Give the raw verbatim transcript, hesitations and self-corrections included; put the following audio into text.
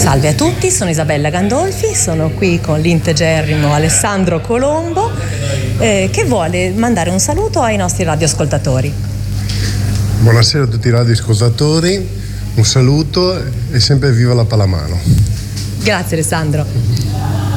Salve a tutti, sono Isabella Gandolfi, sono qui con l'integerrimo Alessandro Colombo eh, che vuole mandare un saluto ai nostri radioascoltatori. Buonasera a tutti i radioascoltatori, un saluto e sempre viva la pallamano. Grazie Alessandro.